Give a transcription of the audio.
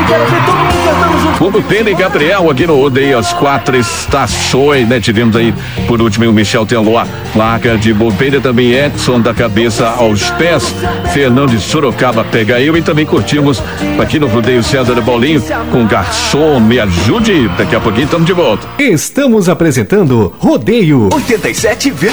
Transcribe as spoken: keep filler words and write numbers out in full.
quero ver todo mundo cantando junto. Como Pena e Gabriel aqui no Rodeio as Quatro Estações, né? Tivemos aí, por último, o Michel Teló, placa de bobeira, também Edson da cabeça aos pés, Fernando de Sorocaba pega eu, e também curtimos aqui no Rodeio César Paulinho com Garçom Me Ajude. Daqui a pouquinho estamos de volta. Estamos apresentando Rodeio oitenta e sete